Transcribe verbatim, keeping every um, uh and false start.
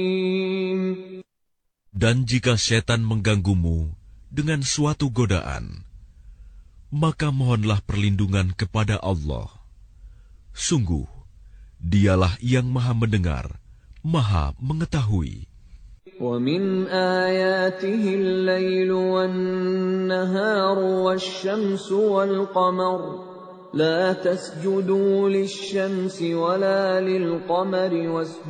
Dan jika setan mengganggumu dengan suatu godaan, maka mohonlah perlindungan kepada Allah. Sungguh, Dialah yang Maha Mendengar, Maha Mengetahui. وَمِنْ آيَاتِهِ اللَّيْلُ وَالنَّهَارُ وَالشَّمْسُ وَالْقَمَرُ لَا تَسْجُدُوا لِلشَّمْسِ وَلَا لِلْقَمَرِ